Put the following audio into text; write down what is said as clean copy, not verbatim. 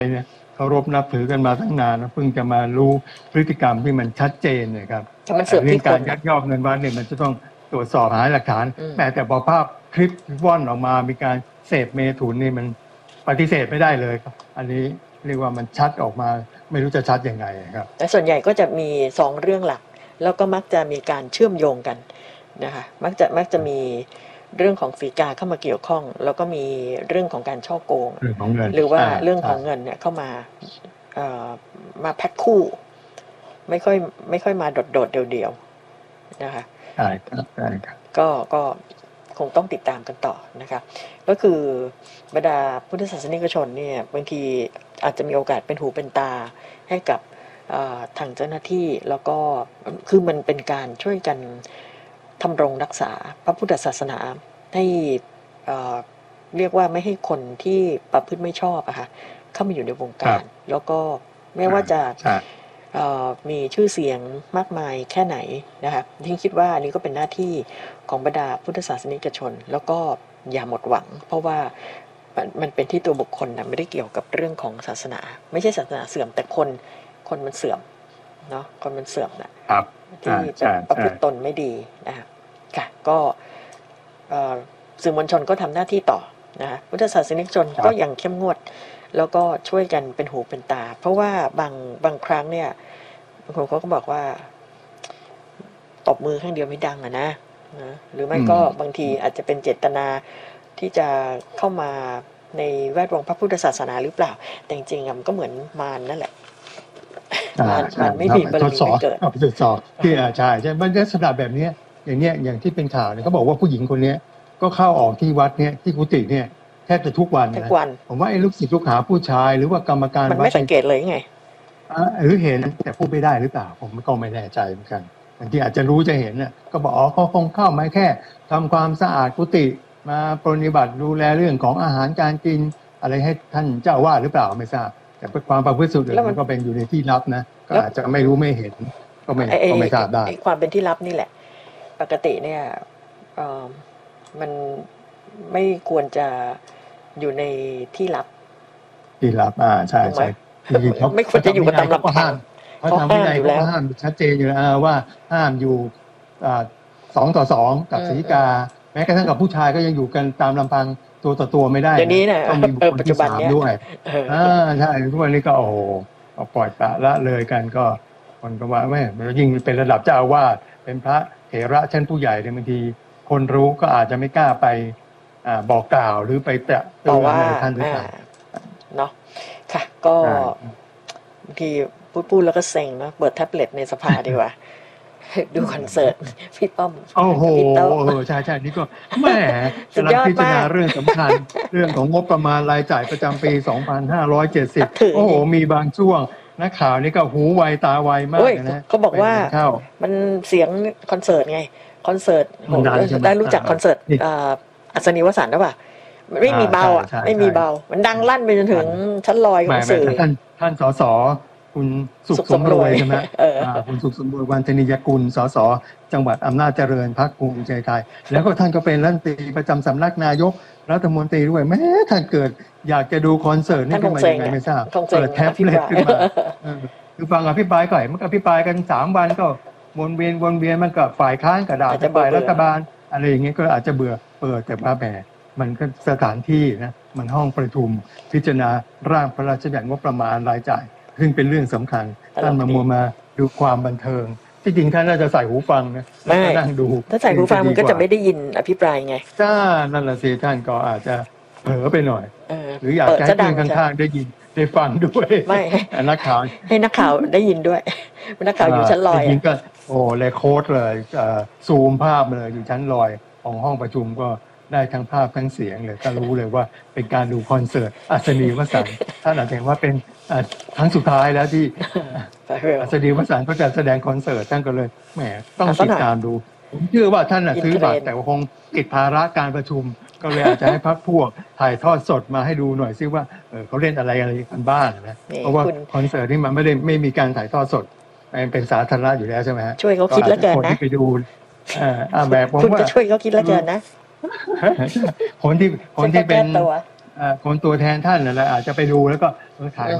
เนี่ยเคารพนับถือกันมาตั้งนานเพิ่งจะมารู้พฤติกรรมที่มันชัดเจนเนี่ยครับเรื่องการยักยอกเงินวัดเนี่ยมันจะต้องตรวจสอบหาหลักฐานแต่พอภาพคลิปว่อนออกมามีการเสพเมถุนนี่มันปฏิเสธไม่ได้เลยครับอันนี้เรียกว่ามันชัดออกมาไม่รู้จะชัดยังไงครับแต่ส่วนใหญ่ก็จะมี2เรื่องหลักแล้วก็มักจะมีการเชื่อมโยงกันนะคะมักจะมีเรื่องของฝีกาเข้ามาเกี่ยวข้องแล้วก็มีเรื่องของการฉ้อโกงหรือว่าเรื่องของเงินเนี่ยเข้ามามาแพ็คคู่ไม่ค่อยมาโดดเดี่ยวๆนะคะใช่ครับก็คงต้องติดตามกันต่อนะคะก็คือบรรดาพุทธศาสนิกชนเนี่ยบางทีอาจจะมีโอกาสเป็นหูเป็นตาให้กับทางเจ้าหน้าที่แล้วก็คือมันเป็นการช่วยกันทำรงรักษาพระพุทธศาสนาให้เรียกว่าไม่ให้คนที่ประพฤติไม่ชอบอะค่ะเข้ามาอยู่ในวงการแล้วก็ไม่ว่าจะมีชื่อเสียงมากมายแค่ไหนนะคะที่คิดว่านี่ก็เป็นหน้าที่ของบรรดาพุทธศาสนิกชนแล้วก็อย่าหมดหวังเพราะว่ามันเป็นที่ตัวบุคคลนะไม่ได้เกี่ยวกับเรื่องของศาสนาไม่ใช่ศาสนาเสื่อมแต่คนมันเสื่อมเนาะคนมันเสื่อมนะที่ประพฤติตนไม่ดีนะคะค่ะก็สื่อมวลชนก็ทำหน้าที่ต่อนะคะพุทธศาสนิกชนก็ยังเข้มงวดแล้วก็ช่วยกันเป็นหูเป็นตาเพราะว่าบางครั้งเนี่ยบางคนเขาก็บอกว่าตบมือข้างเดียวไม่ดังนะหรือไม่ก็บางทีอาจจะเป็นเจตนาที่จะเข้ามาในแวดวงพระพุทธศาสนาหรือเปล่าแต่จริงๆมันก็เหมือนมารนั่นแหละมันไม่มีบารมีไม่เกิดทดสอบที่ใช่มันลักษณะแบบนี้อย่างที่เป็นข่าวเนี่ยเขาบอกว่าผู้หญิงคนนี้ก็เข้าออกที่วัดเนี่ยที่กุฏิเนี่ยแทบจะทุกวันนะผมว่าไอ้ลูกศิษย์ลูกหาผู้ชายหรือว่ากรรมการมันไม่สังเกตเลยไงหรือเห็นแต่พูดไม่ได้หรือเปล่าผมก็ไม่แน่ใจเหมือนกันบางทีอาจจะรู้จะเห็นน่ะก็บอกเขาคงเข้ามาแค่ทำความสะอาดกุฏิมาปฏิบัติดูแลเรื่องของอาหารการกินอะไรให้ท่านเจ้าว่าหรือเปล่าไม่ทราบแต่ความประพฤติสุดเลยมันก็เป็นอยู่ในที่ลับนะก็อาจจะไม่รู้ไม่เห็นก็ไม่ทราบได้ความเป็นที่ลับนี่แหละปกติเนี่ยมันไม่ควรจะอยู่ในที่ลับใช่ไม่ควรจะอยู่กับตามลำพังเขาทำวินัยเขาห้ามชัดเจนอยู่แล้วว่าห้ามอยู่2 ต่อ 2กับศรีกาแม้กระทั่งกับผู้ชายก็ยังอยู่กันตามลำพังตัวต่อตัวไม่ได้เดี๋ยวนี้นะต้องมีบุคคลที่3ด้วยใช่ทุกวันนี้ก็โอ้โหปล่อยปละละเลยกันก็คนก็ว่าแม่ยิ่งเป็นระดับเจ้าอาวาสเป็นพระเถระชั้นผู้ใหญ่เนี่ยบางทีคนรู้ก็อาจจะไม่กล้าไปบอกกล่าวหรือไปแตะตัวในท่านด้วยกันเนาะค่ะก็บางทีพูดแล้วก็เซ็งนะเปิดแท็บเล็ตในสภาดีกว่าดูคอนเสิร์ตพี่ป้อมโอ้โหใช่นี่ก็แหมกำลังพิจารณาเรื่องสำคัญเรื่องของงบประมาณรายจ่ายประจำปี2570โอ้โหมีบางช่วงนักข่าวนี่ก็หูไวตาไวมากนะเขาบอกว่ามันเสียงคอนเสิร์ตไงคอนเสิร์ตได้รู้จักคอนเสิร์ตอัศนีวสันต์หรือเปล่าไม่มีเบาอ่ะไม่มีเบามันดังลั่นไปจนถึงชั้นลอยของสื่อท่านสสคุณสุขสมรวยใช่ไหมคุณสุขสมรวยวันธนิยกุลสสจังหวัดอำนาจเจริญพรรคภูมิใจไทยแล้วก็ท่านก็เป็นรัฐมนตรีประจำสำนักนายกรัฐมนตรีด้วยแม้ท่านเกิดอยากจะดูคอนเสิร์ตนี่ขึ้นมายังไงไม่ทราบเปิดแท็บเล็ตขึ้นมาคือฟังอภิปรายก่อนมันอภิปรายกัน3 วันก็วนเวียนมันก็ฝ่ายค้านกระดาษฝ่ายรัฐบาลอะไรอย่างเงี้ยก็อาจจะเบื่อเปิดแต่พระแผ่มันก็สถานที่นะมันห้องประชุมพิจารณาร่างพระราชบัญญัติงบประมาณรายจ่ายซึ่งเป็นเรื่องสำคัญท่านมาดูความบันเทิงที่จริงท่านน่าจะใส่หูฟังนะแล้วนั่งดูถ้าใส่หูฟังมันก็จะไม่ได้ยินอภิปรายไงนั่นแหละสิท่านก็อาจจะเผลอไปหน่อยหรืออยากให้เพื่อนข้างๆได้ยินได้ฟังด้วยไม่นักข่าวให้นักข่าวได้ยินด้วยนักข่าวอยู่ชั้นลอยจริงก็เลยโค้ดเลยซูมภาพเลยอยู่ชั้นลอยของห้องประชุมก็ได้ทั้งภาพทั้งเสียงเลยก็รู้เลยว่าเป็นการดูคอนเสิร์ตอัศนีวสันต์ท่านอาจจะเห็นว่าเป็นครั้งสุดท้ายแล้วที่อัศนีวสันต์ก็จะแสดงคอนเสิร์ตท่านก็เลยแหมต้องติดตามดูผมเชื่อว่าท่านซื้อบัตรแต่คงติดภาระการประชุมก็เลยอาจจะให้พรรคพวกถ่ายทอดสดมาให้ดูหน่อยซิว่าเขาเล่นอะไรกันบ้างนะเพราะว่าคอนเสิร์ตนี่มันไม่มีการถ่ายทอดสดมันเป็นสาธารณะอยู่แล้วใช่ไหมฮะช่วยเขาคิดแล้วกันนะคนที่ไปดูแบบผมว่าคุณจะช่วยเขาคิดแล้วกันนะคนที่เป็นคนตัวแทนท่านนั่นแหละอาจจะไปดูแล้วก็ถ่าย